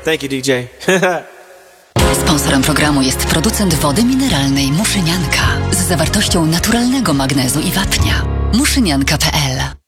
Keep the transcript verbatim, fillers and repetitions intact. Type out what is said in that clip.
Thank you, D J. Sponsorem programu jest producent wody mineralnej Muszynianka z zawartością naturalnego magnezu i wapnia. muszynianka kropka p l